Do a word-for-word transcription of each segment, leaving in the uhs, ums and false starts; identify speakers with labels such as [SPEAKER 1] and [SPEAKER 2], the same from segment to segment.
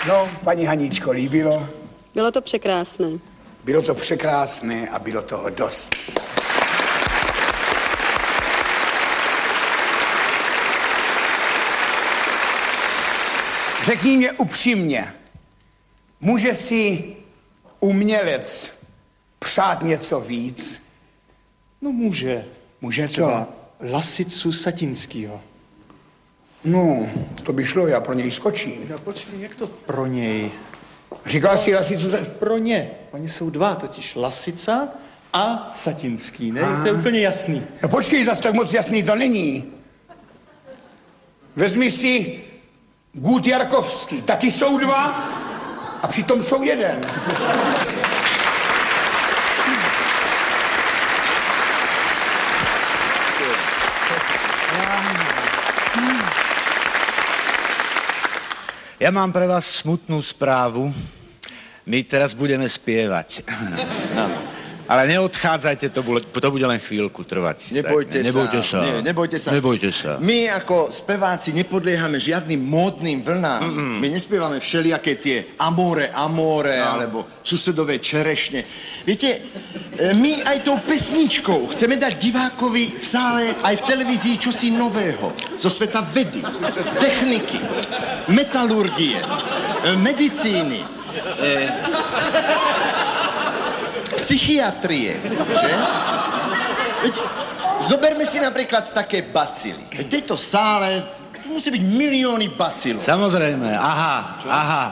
[SPEAKER 1] No, paní Haníčko, líbilo?
[SPEAKER 2] Bylo to překrásné.
[SPEAKER 1] Bylo to překrásné a bylo toho dost. Řekni mě upřímně, může si umělec přát něco víc?
[SPEAKER 3] No může.
[SPEAKER 1] Může co?
[SPEAKER 3] Třeba Lasicu Satinskýho.
[SPEAKER 1] No, to by šlo, já pro něj skočím.
[SPEAKER 3] No počkej, jak to pro něj?
[SPEAKER 1] Říkal jsi Lasicu...
[SPEAKER 3] Pro ně. Oni jsou dva, totiž Lasica a Satinský, ne? A. To je úplně jasný.
[SPEAKER 1] No počkej, zas tak moc jasný to není. Vezmi si Gut Jarkovský, taky jsou dva a přitom jsou jeden.
[SPEAKER 4] Ja mám pre vás smutnú správu. My teraz budeme spievať.
[SPEAKER 5] Áno.
[SPEAKER 4] Ale neodchádzajte, to bude, to bude len chvíľku trvať.
[SPEAKER 5] Nebojte,
[SPEAKER 4] tak, nebojte sa.
[SPEAKER 5] sa. Nie, nebojte sa.
[SPEAKER 4] Nebojte sa.
[SPEAKER 5] My ako speváci nepodliehame žiadnym módnym vlnám. Mm-mm. My nespievame všelijaké tie amore, amore, no. alebo susedové čerešne. Viete, my aj tou pesničkou chceme dať divákovi v sále aj v televízii čosi nového. Zo sveta vedy, techniky, metalurgie, medicíny, e, psychiatrie, že? Veď, zoberme si napríklad také bacily. V tejto sále musí byť milióny bacilov.
[SPEAKER 4] Samozrejme, aha, čo? aha.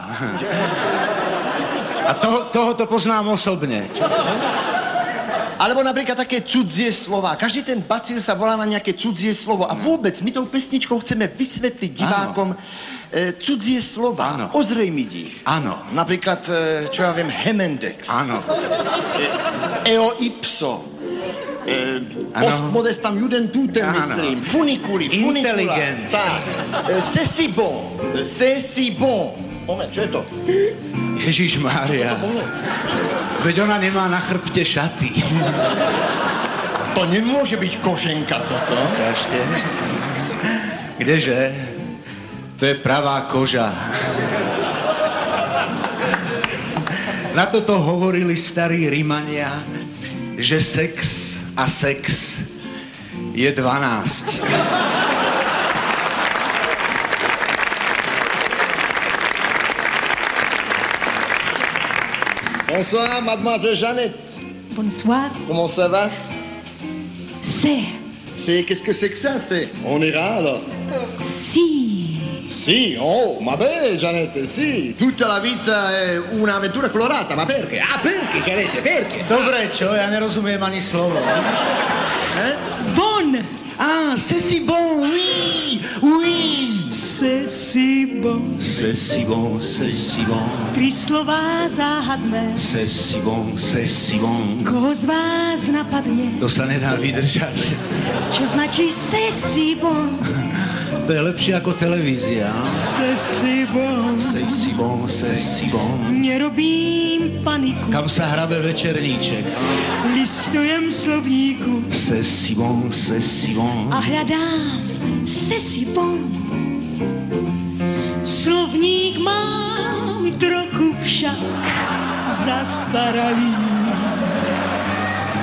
[SPEAKER 4] A toho, toho to poznám osobne. Čo?
[SPEAKER 5] Alebo napríklad také cudzie slova. Každý ten bacil sa volá na nejaké cudzie slovo. A vôbec my tou pesničkou chceme vysvetliť divákom e, cudzie slova.
[SPEAKER 4] Áno.
[SPEAKER 5] Ozrejmiť ich.
[SPEAKER 4] Áno.
[SPEAKER 5] Napríklad, e, čo ja viem, Hemendex.
[SPEAKER 4] Áno.
[SPEAKER 5] E, eo ipso. E, post modestam judentutem, myslím. Funiculi, funicula.
[SPEAKER 4] Inteligent.
[SPEAKER 5] Tak. E, c'est si bon. C'est si bon. Moment, čo je to?
[SPEAKER 4] Ježišmária. Veď ona nemá na chrbte šaty.
[SPEAKER 5] To nemôže byť koženka toto.
[SPEAKER 4] Ukážte. Kdeže? To je pravá koža. Na toto hovorili starí Rimania, že sex a sex je dvanásť.
[SPEAKER 5] Bonsoir, mademoiselle Jeannette.
[SPEAKER 6] Bonsoir.
[SPEAKER 5] Comment ça va?
[SPEAKER 6] C'est.
[SPEAKER 5] C'est, qu'est-ce que c'est que ça? C'est, on ira alors?
[SPEAKER 6] Si.
[SPEAKER 5] Sì, oh, ma bene Jeannette, sì. Tutta la vita è un'avventura colorata, ma perché? Ah, perché Jeannette, perché?
[SPEAKER 4] Dobre, čo? Ja nerozumiem ani slovo.
[SPEAKER 5] Eh?
[SPEAKER 6] Bon.
[SPEAKER 4] Ah, c'est si bon, oui, oui.
[SPEAKER 6] C'est si bon.
[SPEAKER 4] C'est si bon, c'est si bon.
[SPEAKER 6] Tri slová záhadné.
[SPEAKER 4] C'est si bon, c'est si bon.
[SPEAKER 6] Koho z vás napadne?
[SPEAKER 4] To sa nedá vydržať.
[SPEAKER 6] Čo značí c'est si bon?
[SPEAKER 4] To je lepšie ako televízia.
[SPEAKER 6] C'est si bon.
[SPEAKER 4] C'est si bon, c'est si bon.
[SPEAKER 6] Nerobím paniku.
[SPEAKER 4] Kam sa hrabe večerníček?
[SPEAKER 6] Listujem slovníku.
[SPEAKER 4] C'est si bon, c'est si bon.
[SPEAKER 6] A hľadám c'est si bon. Slovník mám trochu však zastaralý.